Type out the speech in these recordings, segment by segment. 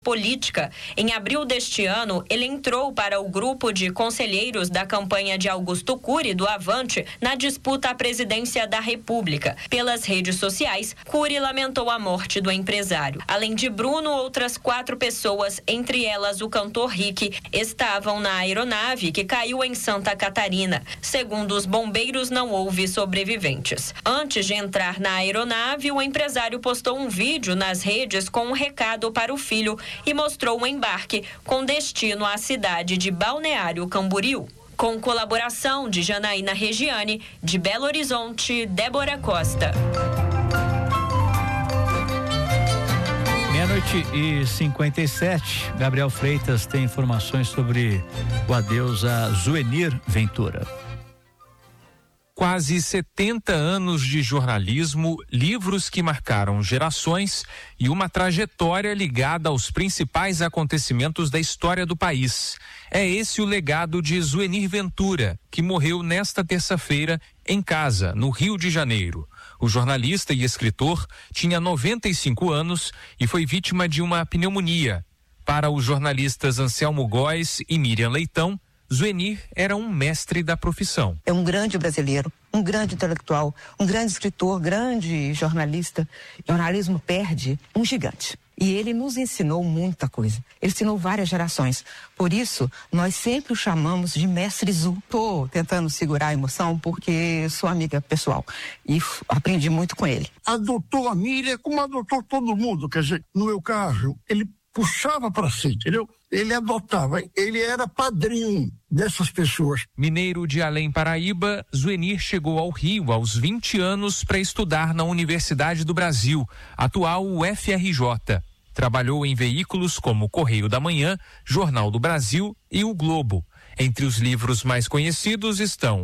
política. Em abril deste ano, ele entrou para o grupo de conselheiros da campanha de Augusto Cury, do Avante, na disputa à presidência da República. Pelas redes sociais, Cury lamentou a morte do empresário. Além de Bruno, outras 4 pessoas, entre elas o cantor Rick, estavam na aeronave que caiu em Santa Catarina. Segundo os bombeiros, não houve sobreviventes. Antes de entrar na aeronave, o empresário postou um vídeo nas redes com um recado para o filho e mostrou um embarque com destino à cidade de Balneário Camboriú. Com colaboração de Janaína Regiane, de Belo Horizonte, Débora Costa. 12:57. Gabriel Freitas tem informações sobre o adeus a Zuenir Ventura. Quase 70 anos de jornalismo, livros que marcaram gerações e uma trajetória ligada aos principais acontecimentos da história do país. É esse o legado de Zuenir Ventura, que morreu nesta terça-feira em casa, no Rio de Janeiro. O jornalista e escritor tinha 95 anos e foi vítima de uma pneumonia. Para os jornalistas Anselmo Góes e Miriam Leitão, Zuenir era um mestre da profissão. É um grande brasileiro, um grande intelectual, um grande escritor, grande jornalista. O jornalismo perde um gigante. E ele nos ensinou muita coisa. Ele ensinou várias gerações. Por isso, nós sempre o chamamos de Mestre Zu. Estou tentando segurar a emoção porque sou amiga pessoal e aprendi muito com ele. Adotou a Miriam como adotou todo mundo. Quer dizer, no meu caso, ele puxava para si, entendeu? Ele adotava, ele era padrinho dessas pessoas. Mineiro de Além Paraíba, Zuenir chegou ao Rio aos 20 anos para estudar na Universidade do Brasil, atual UFRJ. Trabalhou em veículos como Correio da Manhã, Jornal do Brasil e O Globo. Entre os livros mais conhecidos estão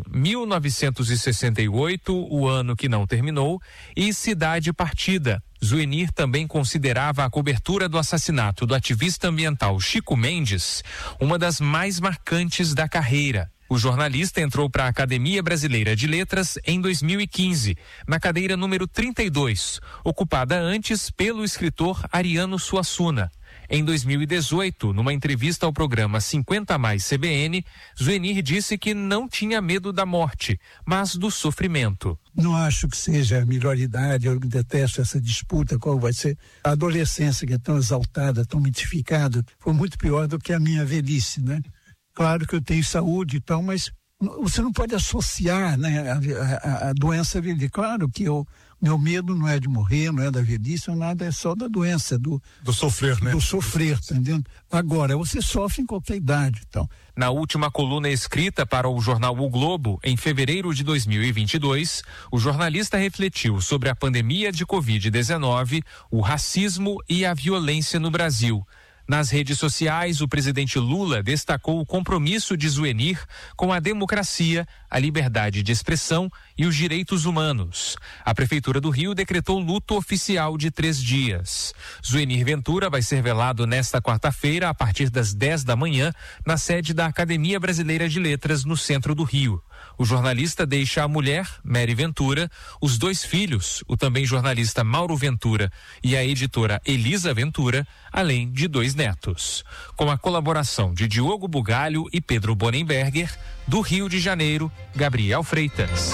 1968, O Ano que Não Terminou, e Cidade Partida. Zuenir também considerava a cobertura do assassinato do ativista ambiental Chico Mendes uma das mais marcantes da carreira. O jornalista entrou para a Academia Brasileira de Letras em 2015, na cadeira número 32, ocupada antes pelo escritor Ariano Suassuna. Em 2018, numa entrevista ao programa 50 Mais CBN, Zuenir disse que não tinha medo da morte, mas do sofrimento. Não acho que seja a melhor idade, eu detesto essa disputa, qual vai ser. A adolescência, que é tão exaltada, tão mitificada, foi muito pior do que a minha velhice, né? Claro que eu tenho saúde e tal, mas você não pode associar, né, a doença à velhice. Claro que meu medo não é de morrer, não é da velhice, nada, é só da doença, do sofrer, né? Do sofrer, tá entendendo? Agora, você sofre em qualquer idade, então. Na última coluna escrita para o jornal O Globo, em fevereiro de 2022, o jornalista refletiu sobre a pandemia de Covid-19, o racismo e a violência no Brasil. Nas redes sociais, o presidente Lula destacou o compromisso de Zuenir com a democracia, a liberdade de expressão e os direitos humanos. A Prefeitura do Rio decretou luto oficial de 3 dias. Zuenir Ventura vai ser velado nesta quarta-feira, a partir das 10 da manhã, na sede da Academia Brasileira de Letras, no centro do Rio. O jornalista deixa a mulher, Mary Ventura, os 2 filhos, o também jornalista Mauro Ventura e a editora Elisa Ventura, além de 2 netos. Com a colaboração de Diogo Bugalho e Pedro Bonenberger, do Rio de Janeiro, Gabriel Freitas.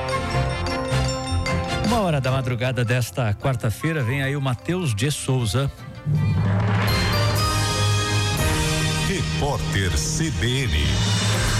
1h da madrugada desta quarta-feira, vem aí o Matheus de Souza. Repórter CBN.